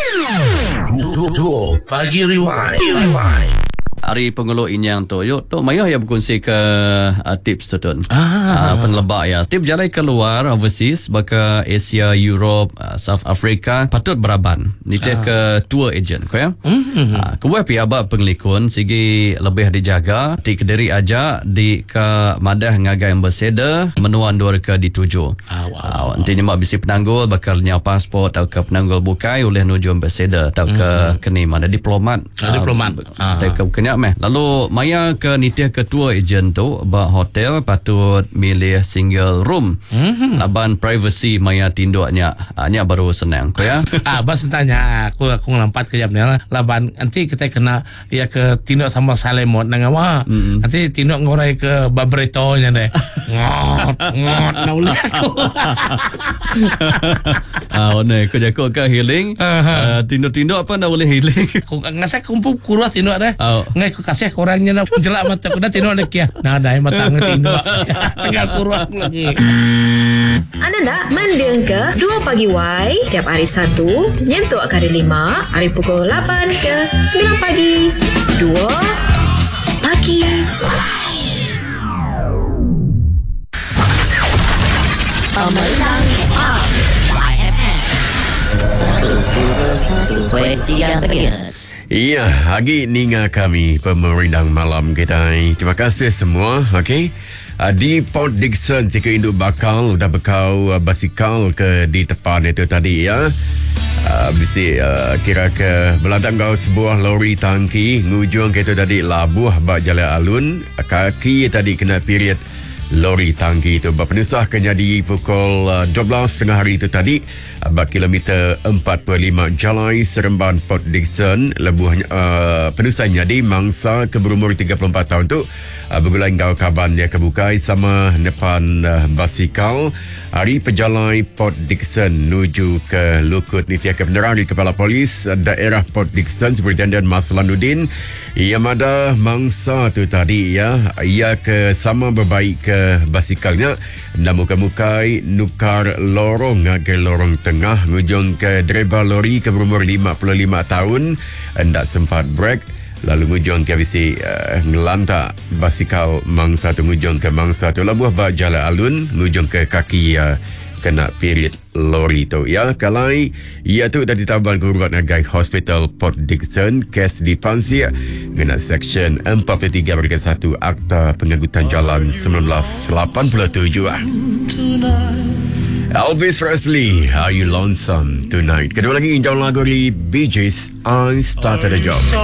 Pagi Rewind. Hari Pengeluh Inyang tu yuk tu Maya ya berkongsi ke tips tu tun. Penlebak ya tip jalan keluar overseas baka Asia, Europe, South Africa patut beraban ni ke tour agent ko ya. Kuat pi aba penglikun sigi lebih dijaga di Kediri aja di ke madah ngagai ambassador menuan dua ke dituju. Nanti nyemak bisi penanggul bakal nyau pasport atau ke penanggul bukai oleh nuju ambassador atau ke keni mana diplomat. Ke kenya meh. Lalu maya ke nitih ketua agent tu ba hotel patut milih single room. Laban privacy maya tinduknya. Nya baru senang ko ya. Bas tanya aku ngelampat ke jam ni laban nanti kita kena ya ke tinduk sama salemot nang awak. Nanti tinduk ngorai ke babretonya deh. Ngot nak boleh aku. Ko jago ke healing. Tinduk-tinduk apa nak boleh healing. Kau ngasih kumpul kurus tinduk deh. Ngai ku kasih korangnya nak jelak mata ku dah tinduk lagi ya. Nah dah mata tinduk. Tinggal kurus lagi. Anda nak mendeng ke 2 Pagi Y tiap hari Sabtu nyentuh hari 5 hari pukul 8 ke 9 pagi 2 Pagi Pemenang YFM 101.3 MHz. Ya, hari ni kami pemerintah malam kita. Terima kasih semua. Okey. Di Port Dickson jika induk bakal dah bekau basikal ke di depan itu tadi ya. Bisi kira ke beladang kau sebuah lori tangki ngujung ke itu tadi labuh bak jalan alun kaki tadi kena period lori tangki itu berpenusah kena di pukul 12.30 hari itu tadi bak kilometer 45 Jalai Seremban Port Dickson lebuhnya penusahnya di mangsa ke berumur 34 tahun tu bergulai kau kaban dia kebukai sama depan basikal hari pejalai Port Dickson menuju ke Lukut Nitiah Kebenaran di Kepala Polis daerah Port Dickson Superintendent Maslanuddin yang ada mangsa tu tadi ya ia ke sama berbaik ke basikalnya dan muka-mukai nukar lorong ke lorong tengah ngujung ke driver lori ke berumur 55 tahun hendak sempat break lalu ngujung ke bisi ngelantak basikal mangsa tu ngujung ke mangsa tu labuh bak jalan alun ngujung ke kaki kena period lori tu ya kalai ia tu dah ditaban ke urutan agai hospital Port Dickson kes dipansir kena section 43/1 Akta Pengangkutan Jalan 1987 Elvis Presley, Are You Lonesome Tonight? Kedua lagi injau lagu dari Bee Gees, I Started a Job.